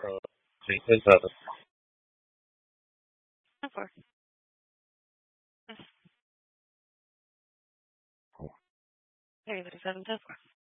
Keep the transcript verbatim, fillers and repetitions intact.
Uh, sí, exacto. Of course. Yes. Very, very seven, of course.